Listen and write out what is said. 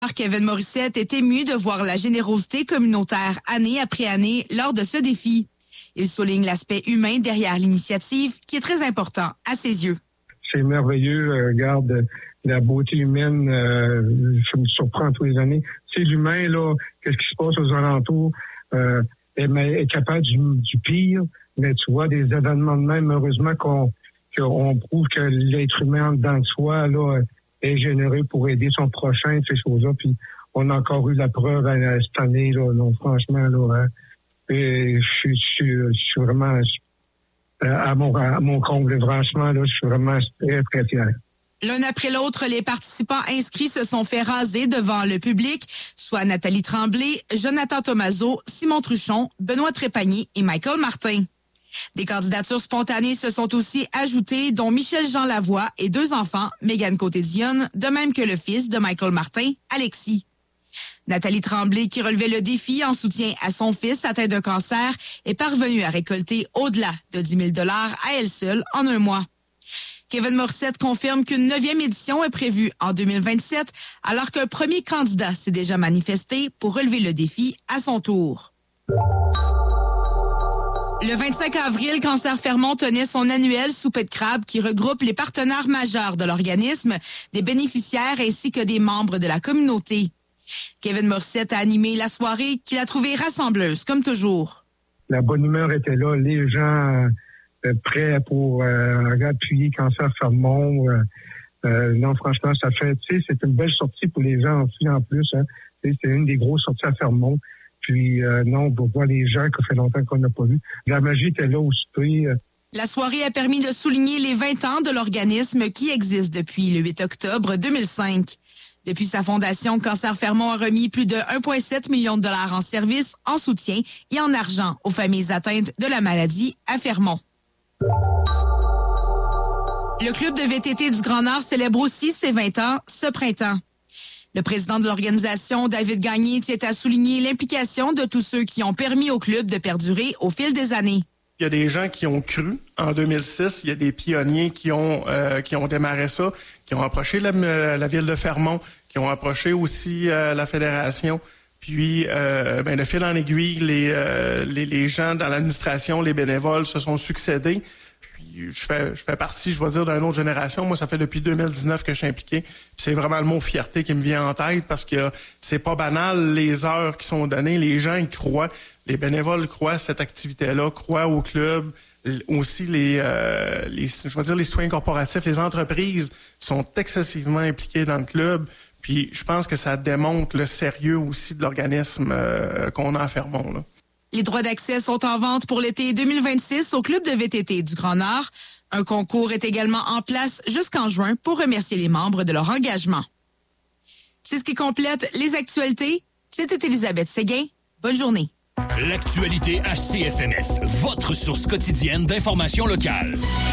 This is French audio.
Kevin Morissette est ému de voir la générosité communautaire année après année lors de ce défi. Il souligne l'aspect humain derrière l'initiative qui est très important à ses yeux. C'est merveilleux, regarde la beauté humaine, ça me surprend tous les années. C'est l'humain, là, qu'est-ce qui se passe aux alentours, est capable du pire, mais tu vois, des événements de même, heureusement qu'on prouve que l'être humain en dedans de soi, là, est généreux pour aider son prochain, ces choses-là, puis on a encore eu la preuve cette année, là, donc, franchement, là, et je suis vraiment à mon comble, franchement, là, je suis vraiment très, très fier. L'un après l'autre, les participants inscrits se sont fait raser devant le public, soit Nathalie Tremblay, Jonathan Thomazeau, Simon Truchon, Benoît Trépanier et Michael Martin. Des candidatures spontanées se sont aussi ajoutées, dont Michel-Jean Lavoie et 2 enfants, Mégane Côté-Dionne, de même que le fils de Michael Martin, Alexis. Nathalie Tremblay, qui relevait le défi en soutien à son fils atteint de cancer, est parvenue à récolter au-delà de 10 000 $ à elle seule en un mois. Kevin Morissette confirme qu'une 9e édition est prévue en 2027, alors qu'un premier candidat s'est déjà manifesté pour relever le défi à son tour. Le 25 avril, Cancer Fermont tenait son annuel souper de crabe qui regroupe les partenaires majeurs de l'organisme, des bénéficiaires ainsi que des membres de la communauté. Kevin Morissette a animé la soirée qu'il a trouvée rassembleuse, comme toujours. La bonne humeur était là, les gens prêts pour appuyer Cancer Fermont. Non, franchement, ça fait, tu sais, c'est une belle sortie pour les gens aussi en plus. Hein. C'est une des grosses sorties à Fermont. Puis, non, on voit les gens que ça fait longtemps qu'on n'a pas vu. La magie était là au souper. La soirée a permis de souligner les 20 ans de l'organisme qui existe depuis le 8 octobre 2005. Depuis sa fondation, Cancer Fermont a remis plus de 1,7 million de $ en services, en soutien et en argent aux familles atteintes de la maladie à Fermont. Le club de VTT du Grand Nord célèbre aussi ses 20 ans ce printemps. Le président de l'organisation, David Gagné, tient à souligner l'implication de tous ceux qui ont permis au club de perdurer au fil des années. Il y a des gens qui ont cru en 2006. Il y a des pionniers qui ont démarré ça, qui ont approché la ville de Fermont, qui ont approché aussi la fédération. Puis, de fil en aiguille, les gens dans l'administration, les bénévoles se sont succédés. Puis, je fais partie, je vais dire, d'une autre génération. Moi, ça fait depuis 2019 que je suis impliqué. Puis c'est vraiment le mot fierté qui me vient en tête parce que c'est pas banal les heures qui sont données. Les gens y croient. Les bénévoles croient à cette activité-là, croient au club. Aussi, les citoyens corporatifs, les entreprises sont excessivement impliqués dans le club. Puis je pense que ça démontre le sérieux aussi de l'organisme qu'on a à Fermont, là. Les droits d'accès sont en vente pour l'été 2026 au club de VTT du Grand Nord. Un concours est également en place jusqu'en juin pour remercier les membres de leur engagement. C'est ce qui complète les actualités. C'était Elisabeth Séguin. Bonne journée. L'actualité à CFMF, votre source quotidienne d'information locale.